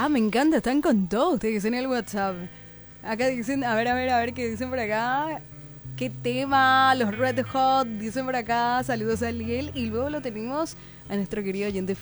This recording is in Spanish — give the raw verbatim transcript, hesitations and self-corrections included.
Ah, me encanta, están con todo ustedes en el WhatsApp. Acá dicen, a ver, a ver, a ver qué dicen por acá. ¿Qué tema? Los Red Hot, dicen por acá. Saludos a Liel. Y luego lo tenemos a nuestro querido oyente